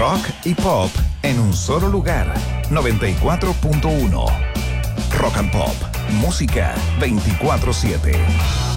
Rock y pop en un solo lugar. 94.1. Rock and Pop. Música 24/7.